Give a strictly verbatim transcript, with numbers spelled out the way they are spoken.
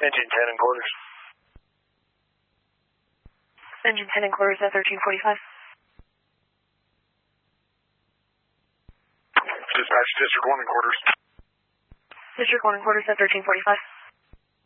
Engine ten and quarters. Engine ten and quarters at thirteen forty-five. Dispatch District one and quarters. District one and quarters at thirteen forty-five.